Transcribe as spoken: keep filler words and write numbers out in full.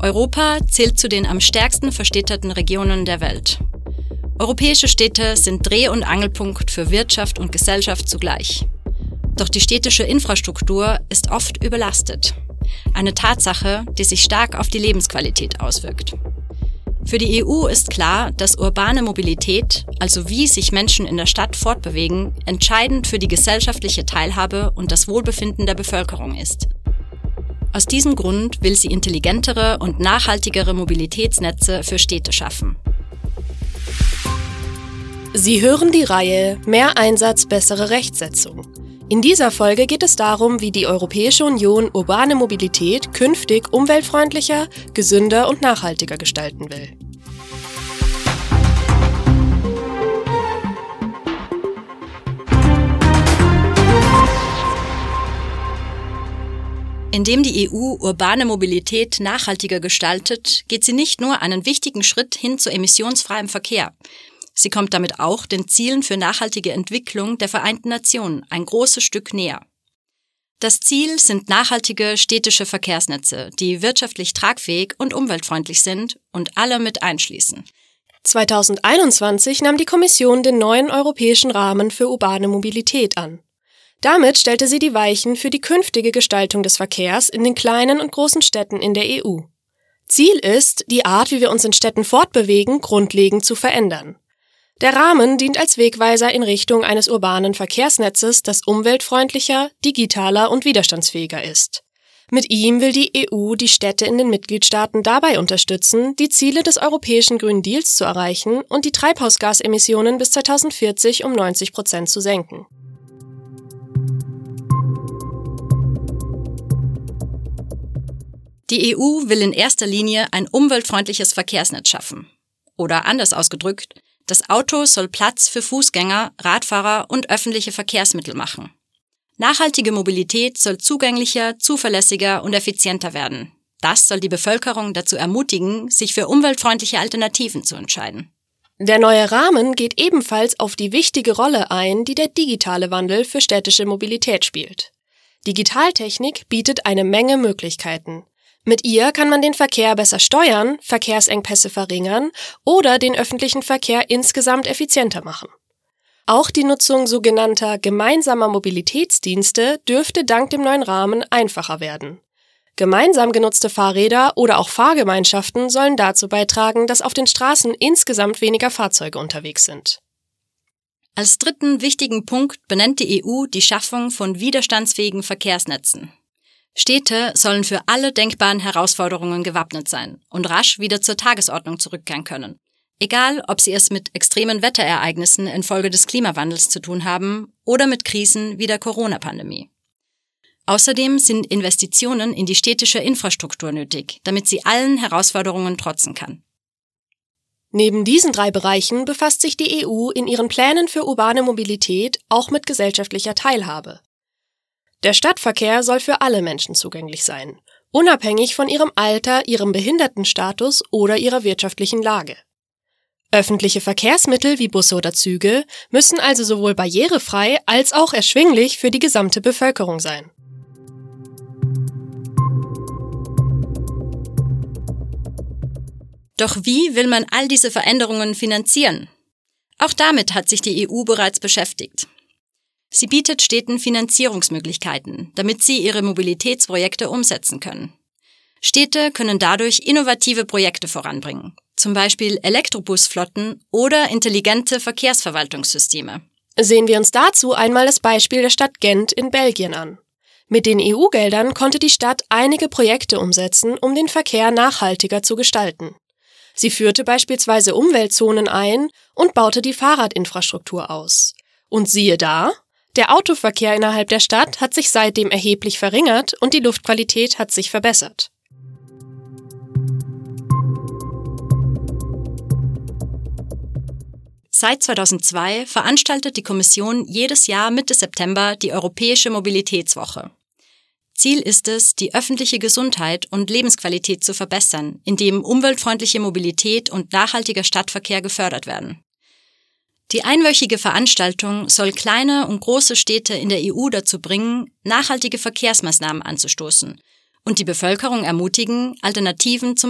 Europa zählt zu den am stärksten verstädterten Regionen der Welt. Europäische Städte sind Dreh- und Angelpunkt für Wirtschaft und Gesellschaft zugleich. Doch die städtische Infrastruktur ist oft überlastet. Eine Tatsache, die sich stark auf die Lebensqualität auswirkt. Für die E U ist klar, dass urbane Mobilität, also wie sich Menschen in der Stadt fortbewegen, entscheidend für die gesellschaftliche Teilhabe und das Wohlbefinden der Bevölkerung ist. Aus diesem Grund will sie intelligentere und nachhaltigere Mobilitätsnetze für Städte schaffen. Sie hören die Reihe Mehr Einsatz, bessere Rechtsetzung. In dieser Folge geht es darum, wie die Europäische Union urbane Mobilität künftig umweltfreundlicher, gesünder und nachhaltiger gestalten will. Indem die E U urbane Mobilität nachhaltiger gestaltet, geht sie nicht nur einen wichtigen Schritt hin zu emissionsfreiem Verkehr. Sie kommt damit auch den Zielen für nachhaltige Entwicklung der Vereinten Nationen ein großes Stück näher. Das Ziel sind nachhaltige städtische Verkehrsnetze, die wirtschaftlich tragfähig und umweltfreundlich sind und alle mit einschließen. zweitausendeinundzwanzig nahm die Kommission den neuen europäischen Rahmen für urbane Mobilität an. Damit stellte sie die Weichen für die künftige Gestaltung des Verkehrs in den kleinen und großen Städten in der E U. Ziel ist, die Art, wie wir uns in Städten fortbewegen, grundlegend zu verändern. Der Rahmen dient als Wegweiser in Richtung eines urbanen Verkehrsnetzes, das umweltfreundlicher, digitaler und widerstandsfähiger ist. Mit ihm will die E U die Städte in den Mitgliedstaaten dabei unterstützen, die Ziele des Europäischen Grünen Deals zu erreichen und die Treibhausgasemissionen bis zweitausendvierzig um neunzig Prozent zu senken. Die E U will in erster Linie ein umweltfreundliches Verkehrsnetz schaffen. Oder anders ausgedrückt, das Auto soll Platz für Fußgänger, Radfahrer und öffentliche Verkehrsmittel machen. Nachhaltige Mobilität soll zugänglicher, zuverlässiger und effizienter werden. Das soll die Bevölkerung dazu ermutigen, sich für umweltfreundliche Alternativen zu entscheiden. Der neue Rahmen geht ebenfalls auf die wichtige Rolle ein, die der digitale Wandel für städtische Mobilität spielt. Digitaltechnik bietet eine Menge Möglichkeiten. Mit ihr kann man den Verkehr besser steuern, Verkehrsengpässe verringern oder den öffentlichen Verkehr insgesamt effizienter machen. Auch die Nutzung sogenannter gemeinsamer Mobilitätsdienste dürfte dank dem neuen Rahmen einfacher werden. Gemeinsam genutzte Fahrräder oder auch Fahrgemeinschaften sollen dazu beitragen, dass auf den Straßen insgesamt weniger Fahrzeuge unterwegs sind. Als dritten wichtigen Punkt benennt die E U die Schaffung von widerstandsfähigen Verkehrsnetzen. Städte sollen für alle denkbaren Herausforderungen gewappnet sein und rasch wieder zur Tagesordnung zurückkehren können. Egal, ob sie es mit extremen Wetterereignissen infolge des Klimawandels zu tun haben oder mit Krisen wie der Corona-Pandemie. Außerdem sind Investitionen in die städtische Infrastruktur nötig, damit sie allen Herausforderungen trotzen kann. Neben diesen drei Bereichen befasst sich die E U in ihren Plänen für urbane Mobilität auch mit gesellschaftlicher Teilhabe. Der Stadtverkehr soll für alle Menschen zugänglich sein, unabhängig von ihrem Alter, ihrem Behindertenstatus oder ihrer wirtschaftlichen Lage. Öffentliche Verkehrsmittel wie Busse oder Züge müssen also sowohl barrierefrei als auch erschwinglich für die gesamte Bevölkerung sein. Doch wie will man all diese Veränderungen finanzieren? Auch damit hat sich die E U bereits beschäftigt. Sie bietet Städten Finanzierungsmöglichkeiten, damit sie ihre Mobilitätsprojekte umsetzen können. Städte können dadurch innovative Projekte voranbringen, zum Beispiel Elektrobusflotten oder intelligente Verkehrsverwaltungssysteme. Sehen wir uns dazu einmal das Beispiel der Stadt Gent in Belgien an. Mit den E U-Geldern konnte die Stadt einige Projekte umsetzen, um den Verkehr nachhaltiger zu gestalten. Sie führte beispielsweise Umweltzonen ein und baute die Fahrradinfrastruktur aus. Und siehe da, der Autoverkehr innerhalb der Stadt hat sich seitdem erheblich verringert und die Luftqualität hat sich verbessert. Seit zweitausendzwei veranstaltet die Kommission jedes Jahr Mitte September die Europäische Mobilitätswoche. Ziel ist es, die öffentliche Gesundheit und Lebensqualität zu verbessern, indem umweltfreundliche Mobilität und nachhaltiger Stadtverkehr gefördert werden. Die einwöchige Veranstaltung soll kleine und große Städte in der E U dazu bringen, nachhaltige Verkehrsmaßnahmen anzustoßen und die Bevölkerung ermutigen, Alternativen zum